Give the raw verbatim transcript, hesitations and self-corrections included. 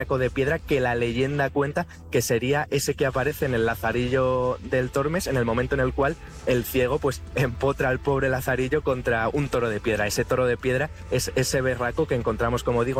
de piedra que la leyenda cuenta que sería ese que aparece en el Lazarillo del Tormes en el momento en el cual el ciego pues empotra al pobre Lazarillo contra un toro de piedra. Ese toro de piedra es ese berraco que encontramos, como digo,